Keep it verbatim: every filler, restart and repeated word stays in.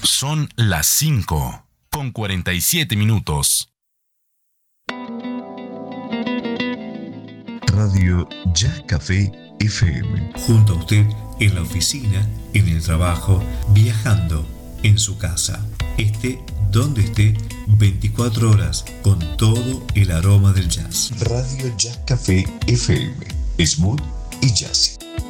Son las cinco con cuarenta y siete minutos. Radio Jazz Café F M. Junto a usted en la oficina, en el trabajo, viajando, en su casa. Esté donde esté, veinticuatro horas con todo el aroma del jazz. Radio Jazz Café F M. Smooth y jazzy.